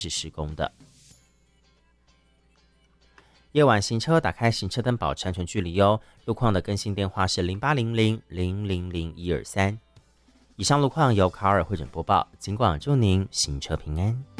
是施工的。夜晚行车打开行车灯保持安全距离哦。路况的更新电话是0800000123。以上路况由卡尔会诊播报，尽管祝您行车平安。